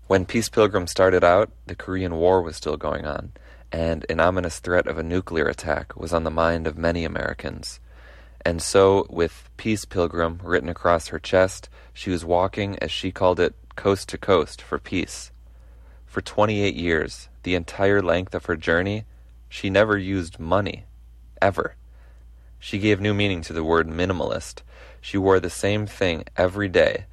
When Peace Pilgrim started out, the Korean War was still going on, and an ominous threat of a nuclear attack was on the mind of many Americans. And so, with Peace Pilgrim written across her chest, she was walking, as she called it, coast to coast for peace. For 28 years, the entire length of her journey, she never used money. Ever. She gave new meaning to the word minimalist. She wore the same thing every day,